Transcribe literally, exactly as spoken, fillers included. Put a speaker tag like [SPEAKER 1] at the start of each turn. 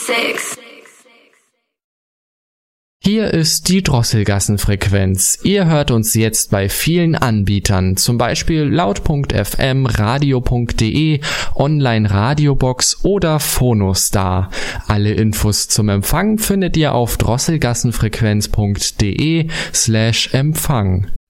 [SPEAKER 1] six.
[SPEAKER 2] Hier ist die Drosselgassenfrequenz. Ihr hört uns jetzt bei vielen Anbietern, zum Beispiel laut Punkt f m, radio Punkt de, Online-Radiobox oder Phonostar. Alle Infos zum Empfang findet ihr auf drosselgassenfrequenz Punkt de slash Empfang.